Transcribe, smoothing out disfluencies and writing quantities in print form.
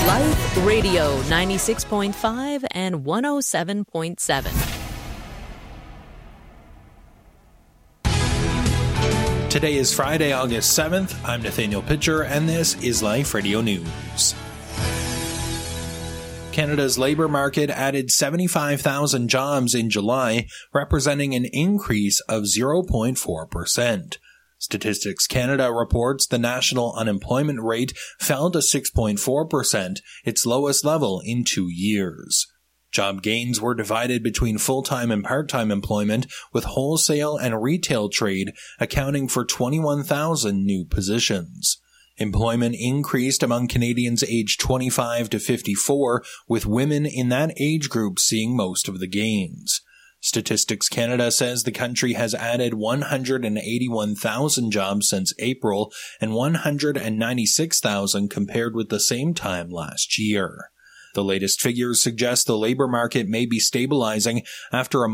Life Radio 96.5 and 107.7. Today is Friday, August 7th. I'm Nathaniel Pitcher, and this is Life Radio News. Canada's labour market added 75,000 jobs in July, representing an increase of 0.4%. Statistics Canada reports the national unemployment rate fell to 6.4%, its lowest level in 2 years. Job gains were divided between full-time and part-time employment, with wholesale and retail trade accounting for 21,000 new positions. Employment increased among Canadians aged 25 to 54, with women in that age group seeing most of the gains. Statistics Canada says the country has added 181,000 jobs since April and 196,000 compared with the same time last year. The latest figures suggest the labour market may be stabilizing after a